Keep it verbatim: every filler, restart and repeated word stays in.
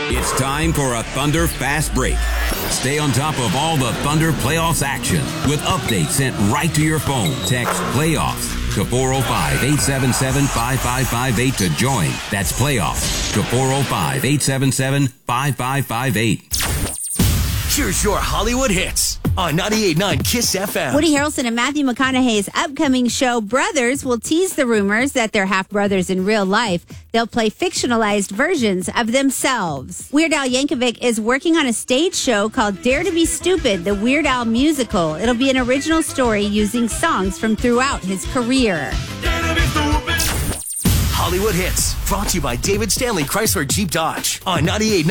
It's time for a Thunder Fast Break. Stay on top of all the Thunder playoffs action with updates sent right to your phone. Text playoffs to four oh five, eight seven seven, five five five eight to join. That's playoffs to four oh five, eight seven seven, five five five eight. Here's your Hollywood hits on ninety-eight point nine KISS F M. Woody Harrelson and Matthew McConaughey's upcoming show, Brothers, will tease the rumors that they're half-brothers in real life. They'll play fictionalized versions of themselves. Weird Al Yankovic is working on a stage show called Dare to be Stupid, the Weird Al musical. It'll be an original story using songs from throughout his career. Hollywood hits, brought to you by David Stanley Chrysler Jeep Dodge on ninety-eight point nine